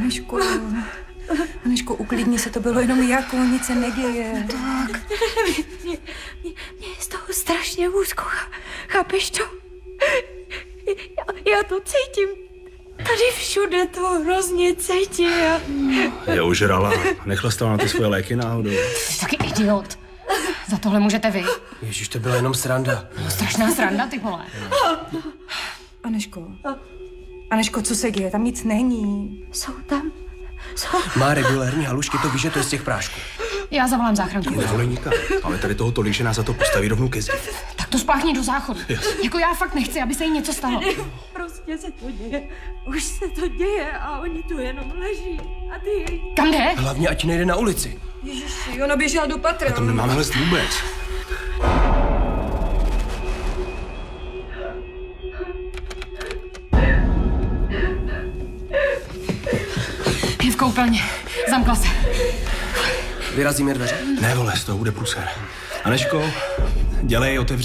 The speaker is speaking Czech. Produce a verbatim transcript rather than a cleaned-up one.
Aneško, Aneško, uklidni se, to bylo jenom jako, nic se neděje. Tak. Mě, mě, mě je z toho strašně úzko, chápeš to? Já, já to cítím. Tady všude to hrozně cítím. Já... Je ožrala. Nechlastala na ty svoje léky náhodou. Jsi taky idiot. Za tohle můžete vy. Ježíš, to byla jenom sranda. No, strašná sranda, ty vole. Aneško, Aneško, co se děje? Tam nic není. Jsou tam. Jsou. Má regulérní halušky, to víš, že to je z těch prášků. Já zavolám záchranku. Nevolej nikam. Ale tady toho tolik, že nás za to postaví rovnou ke zdi. Tak to spláchni do záchodu. Jako já fakt nechci, aby se jí něco stalo. Prostě se to děje. Už se to děje a oni tu jenom leží. A ty... Kam jde? Hlavně, ať nejde na ulici. Ježiši, ona běžela do patra. A tam nemáme hlest vůbec. Je v koupelně. Zamkla se. Vyrazíme dveře? Ne, vole, z toho bude průser. Aneško, dělej, otevři.